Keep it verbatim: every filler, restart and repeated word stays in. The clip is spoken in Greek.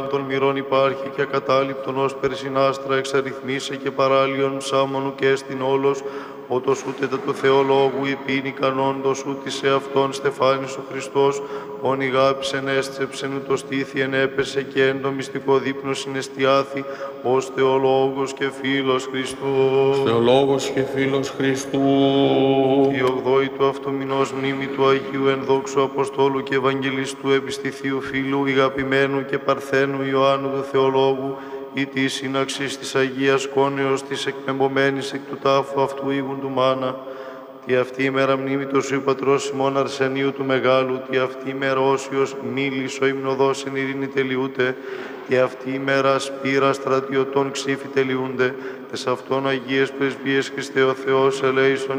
των μοιρών υπάρχει και ακατάληπτον ως περσινάστρα εξαριθμίσε και παράλιον ψάμονου και έστιν όλος, ότος ούτε τα του Θεολόγου υπήν ικανόντος ούτε σε αυτόν στεφάνης ο Χριστός, ον ηγάπησεν έστρεψεν ούτω στήθιεν έπεσε και εν το μυστικό δείπνο συναισθιάθη, ως Θεολόγος και φίλος Χριστού. Θεολόγος και φίλος Χριστού. Η ογδόη του αυτομηνός μνήμη του Αγίου ενδόξου Αποστόλου και Ευαγγελιστού επιστηθίου φίλου, ηγαπημένου και παρθένου Ιωάννου του Θεολόγου, ή τη σύναξη της Αγίας Κόνεως της εκπεμπωμένης εκ του τάφου αυτού ήγουν του μάνα, τι αυτή η μέρα μνήμη του Σου Πατρός Σιμών Αρσενίου του Μεγάλου, τι αυτή η μέρα όσιος μίλης ο υμνοδός εν ειρήνη τελειούται, τι αυτή η μέρα σπήρα στρατιωτών ξύφη τελειούνται, τες αυτών Αγίες Πρεσβείες Χριστέ ο Θεός ελέησον